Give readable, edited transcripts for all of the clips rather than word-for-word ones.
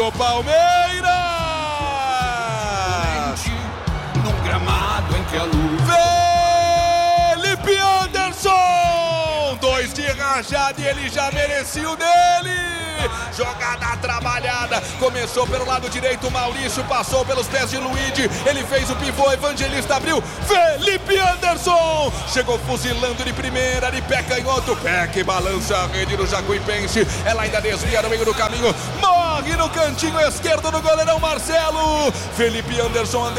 do Palmeiras. Num gramado em que a luz. Felipe Anderson, 2 de rajada e ele já merecia o dele. Jogada trabalhada, começou pelo lado direito, Maurício passou pelos pés de Luigi, ele fez o pivô, Evangelista abriu, Felipe Anderson chegou fuzilando de primeira, de pé canhoto, pé que balança a rede do Jacuipense, ela ainda desvia no meio do caminho, morre no cantinho esquerdo do goleirão Marcelo. Felipe Anderson,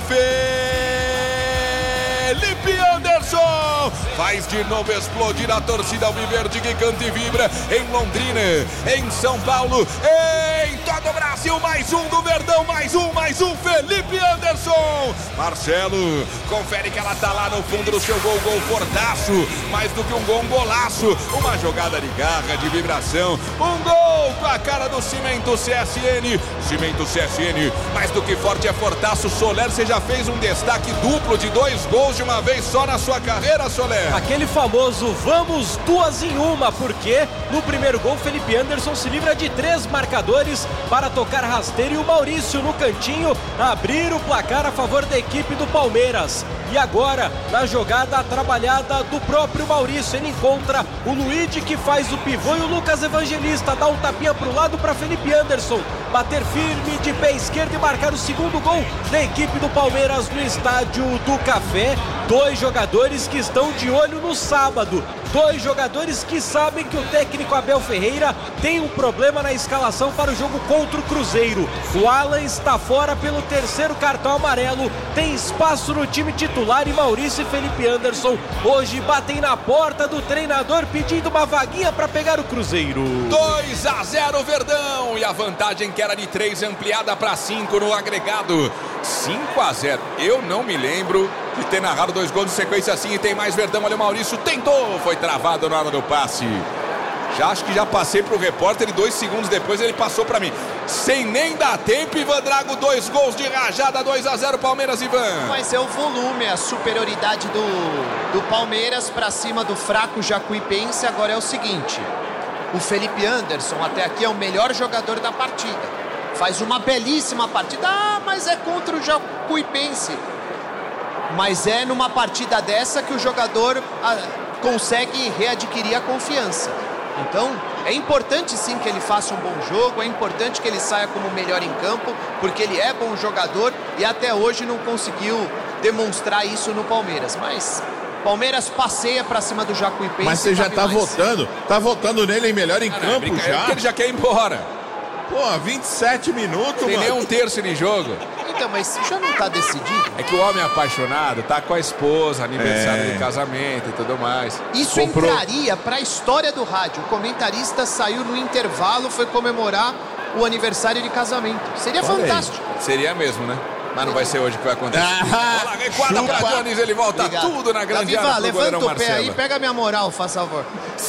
Felipe Anderson faz de novo explodir a torcida alviverde que canta e vibra em Londrina, em São Paulo, em todo o Brasil. Mais um do Verdão, mais um, Felipe Anderson. Marcelo confere que ela tá lá no fundo do seu gol, gol fortaço, mais do que um gol, um golaço, uma jogada de garra, de vibração, um gol com a cara do Cimento CSN, mais do que forte é fortaço. Soler, você já fez um destaque duplo de 2 gols de uma vez só na sua carreira, Soler? Aquele famoso vamos 2 em 1, porque no primeiro gol Felipe Anderson se livra de 3 marcadores para tocar rasteiro e o Maurício no cantinho abrir o placar a favor da equipe do Palmeiras. E agora, na jogada trabalhada do próprio Maurício, ele encontra o Luigi que faz o pivô e o Lucas Evangelista dá um tapinha para o lado para Felipe Anderson bater firme de pé esquerdo e marcar o segundo gol da equipe do Palmeiras no Estádio do Café. 2 jogadores que estão de olho no sábado, 2 jogadores que sabem que o técnico Abel Ferreira tem um problema na escalação para o jogo contra o Cruzeiro. O Alan está fora pelo 3º cartão amarelo, tem espaço no time titular e Maurício e Felipe Anderson hoje batem na porta do treinador pedindo uma vaguinha para pegar o Cruzeiro. 2-0 Verdão, e a vantagem que era de 3 ampliada para 5 no agregado. 5-0, eu não me lembro de ter narrado 2 gols de sequência assim. E tem mais Verdão, olha o Maurício, tentou, foi travado na hora do passe. Acho que já passei pro repórter e 2 segundos depois ele passou para mim. Sem nem dar tempo, Ivan Drago, 2 gols de rajada, 2-0 Palmeiras, Ivan. Mas é o volume, a superioridade do Palmeiras para cima do fraco Jacuipense. Agora é o seguinte, o Felipe Anderson até aqui é o melhor jogador da partida. Faz uma belíssima partida, mas é contra o Jacuipense. Mas é numa partida dessa que o jogador consegue readquirir a confiança. Então, é importante sim que ele faça um bom jogo, é importante que ele saia como o melhor em campo, porque ele é bom jogador e até hoje não conseguiu demonstrar isso no Palmeiras. Mas Palmeiras passeia pra cima do Jacuipense. Mas você já tá votando nele em melhor em campo não, já? Porque ele já quer ir embora. Pô, 27 minutos, tem mano. nem um terço de jogo. Então, mas já não tá decidido? É que o homem apaixonado tá com a esposa, aniversário de casamento e tudo mais. Isso entraria pra história do rádio. O comentarista saiu no intervalo, foi comemorar o aniversário de casamento. Seria fantástico. Seria mesmo, né? Mas não vai ser hoje que vai acontecer. Bola recuada pra Jones, ele volta. Obrigado. Tudo na grande área pro goleirão Marcelo. Levanta o pé aí, pega minha moral, faz favor.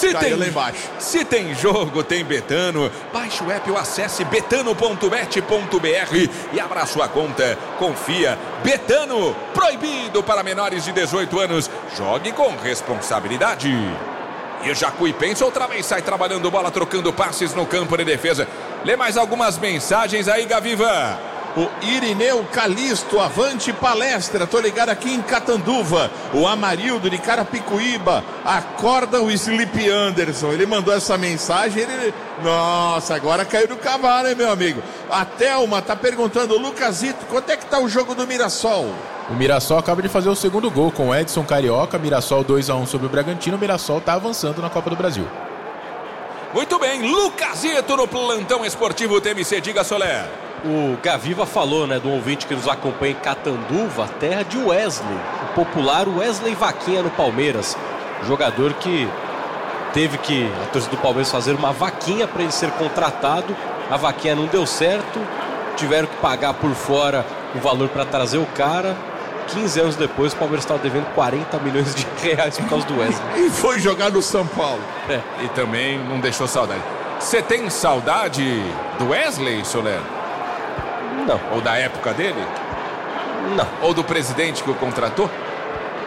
Se tem jogo, tem Betano. Baixe o app ou acesse betano.bet.br e abra sua conta. Confia. Betano, proibido para menores de 18 anos. Jogue com responsabilidade. E o Jacuipense outra vez sai trabalhando bola, trocando passes no campo de defesa. Lê mais algumas mensagens aí, Gaviva. O Irineu Calisto, avante palestra, tô ligado aqui em Catanduva. O Amarildo de Carapicuíba, acorda o Felipe Anderson. Ele mandou essa mensagem, nossa, agora caiu do cavalo, hein, meu amigo. A Thelma tá perguntando, Lucasito, quanto é que tá o jogo do Mirassol? O Mirassol acaba de fazer o segundo gol com o Edson Carioca, Mirassol 2-1 sobre o Bragantino, o Mirassol tá avançando na Copa do Brasil. Muito bem, Lucasito no plantão esportivo TMC, diga, Soler. O Gaviva falou, né, do ouvinte que nos acompanha em Catanduva, terra de Wesley, o popular Wesley Vaquinha no Palmeiras, jogador que teve que a torcida do Palmeiras fazer uma vaquinha para ele ser contratado, a vaquinha não deu certo, tiveram que pagar por fora o valor para trazer o cara. 15 anos depois o Palmeiras estava devendo 40 milhões de reais por causa do Wesley. E foi jogar no São Paulo. E também não deixou saudade. Você tem saudade do Wesley, Soler? Não. Ou da época dele? Não. Ou do presidente que o contratou?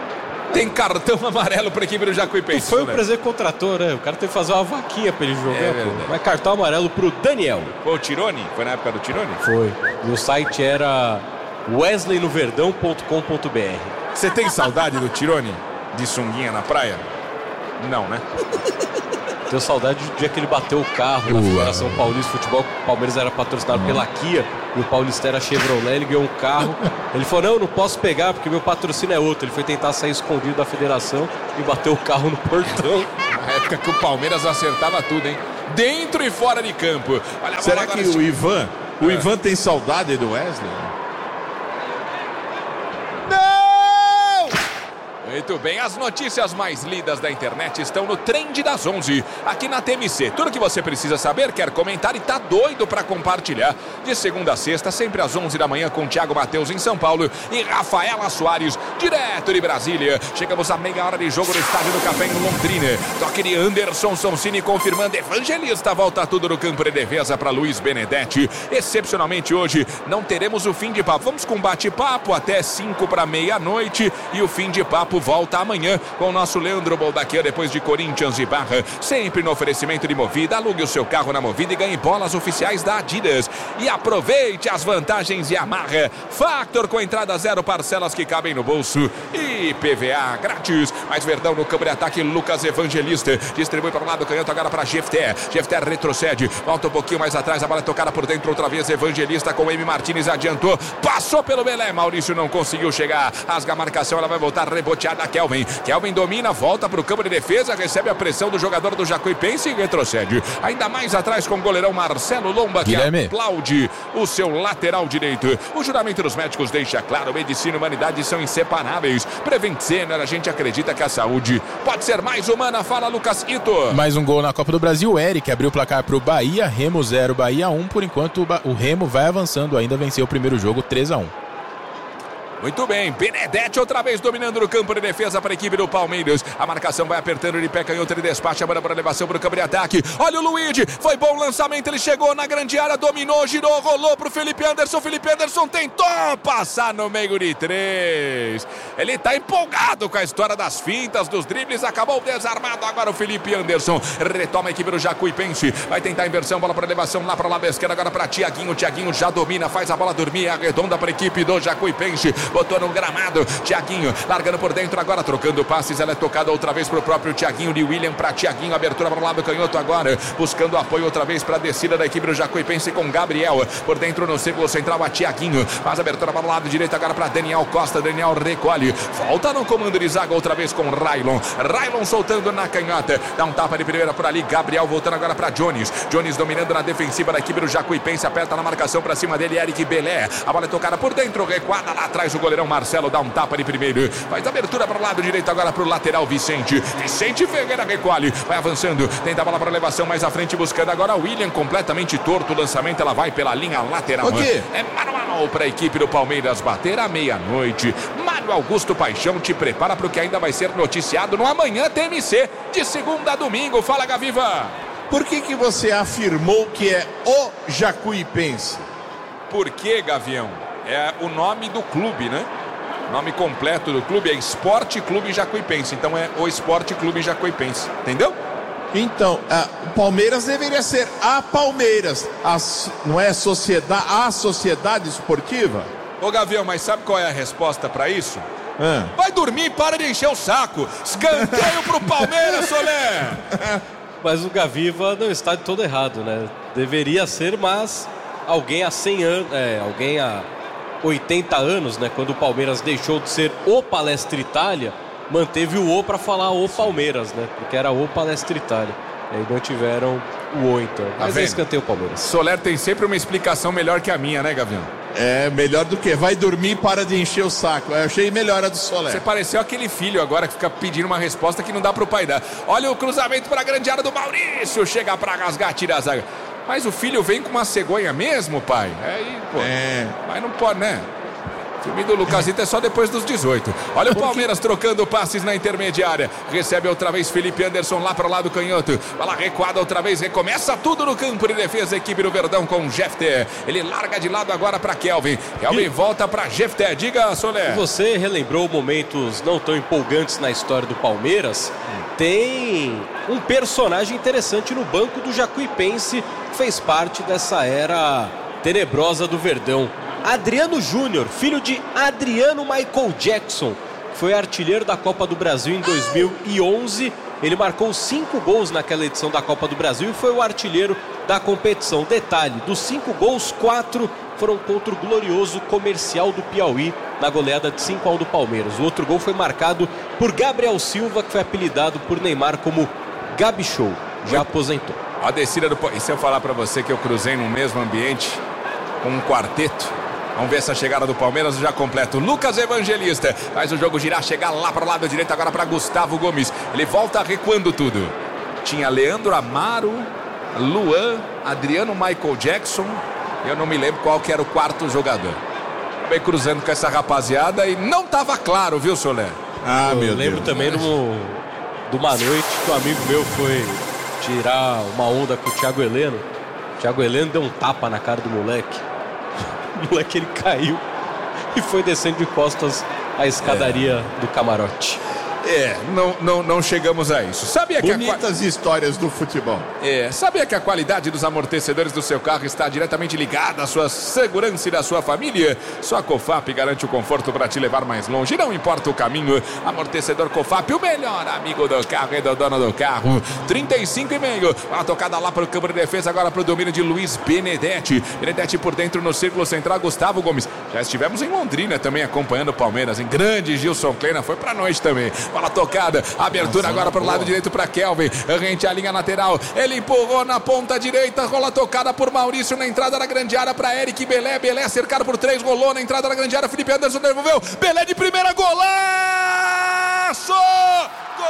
Tem cartão amarelo para a equipe do Jacuipense. Foi o Prezê contratou, né? O cara teve que fazer uma vaquinha para ele jogar. Mas cartão amarelo pro Daniel. Foi o Tirone? Foi na época do Tirone? Foi. E o site era wesleynoverdão.com.br. Você tem saudade do Tirone? De sunguinha na praia? Não, né? Tenho saudade do dia que ele bateu o carro na Federação Paulista de Futebol. O Palmeiras era patrocinado pela Kia e o Paulista era Chevrolet. Ele ganhou um carro. Ele falou: não posso pegar porque meu patrocínio é outro. Ele foi tentar sair escondido da federação e bateu o carro no portão. Na época que o Palmeiras acertava tudo, hein? Dentro e fora de campo. Olha, será que o Ivan tem saudade do Wesley? Muito bem, as notícias mais lidas da internet estão no Trend das 11, aqui na TMC. Tudo que você precisa saber, quer comentar e tá doido para compartilhar. De segunda a sexta, sempre às 11 da manhã, com Thiago Matheus em São Paulo e Rafaela Soares, direto de Brasília. Chegamos a meia hora de jogo no Estádio do Café em Londrina. Toque de Anderson Sonsini confirmando Evangelista. Volta tudo no campo de defesa para Luiz Benedetti. Excepcionalmente hoje, não teremos o fim de papo. Vamos com bate-papo até 5 para meia-noite e o fim de papo volta amanhã com o nosso Leandro Boldaquian depois de Corinthians e Barra. Sempre no oferecimento de Movida. Alugue o seu carro na Movida e ganhe bolas oficiais da Adidas. E aproveite as vantagens Yamaha. Factor com entrada 0, parcelas que cabem no bolso. E PVA grátis. Mais Verdão no campo de ataque. Lucas Evangelista distribui para o lado canhoto agora para Jefter. Jefter retrocede. Volta um pouquinho mais atrás. A bola é tocada por dentro outra vez. Evangelista com M. Martins adiantou. Passou pelo Belé. Maurício não conseguiu chegar. Rasga a marcação. Ela vai voltar reboteada. Kelvin domina, volta para o campo de defesa, recebe a pressão do jogador do Jacuipense e retrocede. Ainda mais atrás com o goleirão Marcelo Lomba, que aplaude o seu lateral direito. O juramento dos médicos deixa claro: medicina e humanidade são inseparáveis. Prevent Senior, a gente acredita que a saúde pode ser mais humana. Fala, Lucas Ito. Mais um gol na Copa do Brasil. Eric abriu o placar para o Bahia. Remo 0, Bahia 1. Por enquanto o Remo vai avançando, ainda venceu o primeiro jogo 3-1. Muito bem, Benedetti outra vez dominando no campo de defesa para a equipe do Palmeiras. A marcação vai apertando de pé canhoto, ele despacha a bola para elevação para o campo de ataque. Olha o Luigi, foi bom o lançamento, ele chegou na grande área, dominou, girou, rolou para o Felipe Anderson. Felipe Anderson tentou passar no meio de 3. Ele está empolgado com a história das fintas, dos dribles, acabou desarmado agora o Felipe Anderson. Retoma a equipe do Jacuipense, vai tentar a inversão, bola para elevação lá para o lado esquerdo, agora para Thiaguinho. Thiaguinho já domina, faz a bola dormir, arredonda para a equipe do Jacuipense. Botou no gramado, Thiaguinho largando por dentro agora, trocando passes, ela é tocada outra vez pro próprio Thiaguinho, de William para Thiaguinho, abertura para o lado canhoto agora, buscando apoio outra vez para a descida da equipe do Jacuipense com Gabriel, por dentro no círculo central a Thiaguinho, faz a abertura para o lado direito agora para Daniel Costa, Daniel recolhe, volta no comando de zaga outra vez com Railon soltando na canhota, dá um tapa de primeira por ali, Gabriel voltando agora para Jones dominando na defensiva da equipe do Jacuipense, aperta na marcação para cima dele, Eric Belé, a bola é tocada por dentro, recuada lá atrás o goleirão Marcelo dá um tapa de primeiro, faz a abertura para o lado direito agora para o lateral Vicente Ferreira recolhe, vai avançando, tenta a bola para elevação mais à frente, buscando agora o William, completamente torto o lançamento, ela vai pela linha lateral. É manual para a equipe do Palmeiras bater à meia-noite. Mário Augusto Paixão te prepara para o que ainda vai ser noticiado no Amanhã TMC, de segunda a domingo. Fala, Gaviva. Por que você afirmou que é o Jacuipense? Por que, Gavião? É o nome do clube, né? O nome completo do clube é Esporte Clube Jacuipense. Então é o Esporte Clube Jacuipense. Entendeu? Então, o Palmeiras deveria ser a Palmeiras. Não é a Sociedade Esportiva? Ô, Gavião, mas sabe qual é a resposta para isso? Vai dormir e para de encher o saco. Escanteio pro Palmeiras, Solé. Mas o Gaviva não está de todo errado, né? Deveria ser, mas alguém há 100 anos, alguém há 80 anos, né? Quando o Palmeiras deixou de ser o Palestra Itália, manteve o O para falar o Palmeiras, né? Porque era o Palestra Itália. E aí mantiveram o O, então. Mas é escanteio o Palmeiras. Soler tem sempre uma explicação melhor que a minha, né, Gavião? É, melhor do que vai dormir e para de encher o saco. Eu achei melhor a do Soler. Você pareceu aquele filho agora que fica pedindo uma resposta que não dá pro pai dar. Olha o cruzamento para a grande área do Maurício. Chega para rasgar, tira a zaga. Mas o filho vem com uma cegonha mesmo, pai? Aí, pô. Mas não pode, né? O time do Lucasito é só depois dos 18. Olha o Palmeiras trocando passes na intermediária. Recebe outra vez Felipe Anderson lá para o lado canhoto. Bola recuada outra vez. Recomeça tudo no campo de defesa. A equipe do Verdão com Jefter. Ele larga de lado agora para Kelvin. Kelvin volta para Jefter. Diga, Soler. Você relembrou momentos não tão empolgantes na história do Palmeiras. Tem um personagem interessante no banco do Jacuipense que fez parte dessa era tenebrosa do Verdão. Adriano Júnior, filho de Adriano Michael Jackson, que foi artilheiro da Copa do Brasil em 2011. Ele marcou 5 gols naquela edição da Copa do Brasil e foi o artilheiro da competição. Detalhe, dos 5 gols, 4 foram contra o glorioso Comercial do Piauí, na goleada de 5-1 do Palmeiras. O outro gol foi marcado por Gabriel Silva, que foi apelidado por Neymar como Gabi Show. Já aposentou. A descida do... E se eu falar pra você que eu cruzei no mesmo ambiente com um quarteto? Vamos ver essa chegada do Palmeiras já completo. Lucas Evangelista faz o jogo girar, chegar lá para o lado direito agora para Gustavo Gomes. Ele volta recuando tudo. Tinha Leandro Amaro, Luan, Adriano Michael Jackson. Eu não me lembro qual que era o quarto jogador. Acabei cruzando com essa rapaziada e não estava claro, viu, Soler? Ah, meu Deus. Eu lembro também de uma noite que um amigo meu foi tirar uma onda com o Thiago Heleno. O Thiago Heleno deu um tapa na cara do moleque. O moleque, ele caiu e foi descendo de costas a escadaria do camarote. Não chegamos a isso. Sabia que Bonitas histórias do futebol. Sabia que a qualidade dos amortecedores do seu carro está diretamente ligada à sua segurança e da sua família? Só a Cofap garante o conforto para te levar mais longe. Não importa o caminho, amortecedor Cofap, o melhor amigo do carro e do dono do carro. 35,5. Uma tocada lá para o campo de defesa, agora para o domínio de Luiz Benedetti. Benedetti por dentro no círculo central, Gustavo Gomes. Já estivemos em Londrina também acompanhando o Palmeiras. Em grande Gilson Kleina, foi para noite também. Bola tocada, abertura agora para o lado direito para Kelvin, rente a linha lateral, ele empurrou na ponta direita, rola tocada por Maurício na entrada da grande área para Eric Belé, Belé cercado por 3, rolou na entrada da grande área, Felipe Anderson devolveu, Belé de primeira, golaço!